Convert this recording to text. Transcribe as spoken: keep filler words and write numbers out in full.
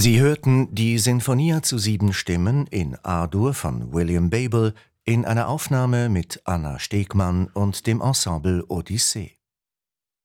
Sie hörten die Sinfonia zu sieben Stimmen in A-Dur von William Babel in einer Aufnahme mit Anna Stegmann und dem Ensemble Odyssee.